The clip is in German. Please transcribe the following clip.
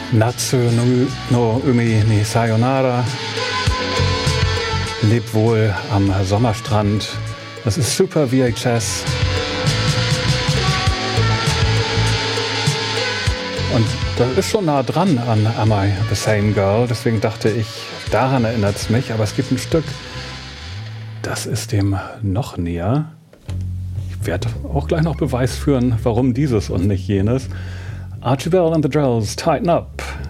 Natsu no Umi ni Sayonara. Leb wohl am Sommerstrand. Das ist Super VHS. Und das ist schon nah dran an Am I the Same Girl. Deswegen dachte ich, daran erinnert es mich. Aber es gibt ein Stück, das ist dem noch näher. Ich werde auch gleich noch Beweis führen, warum dieses und nicht jenes. Archibald and the Drells, Tighten Up.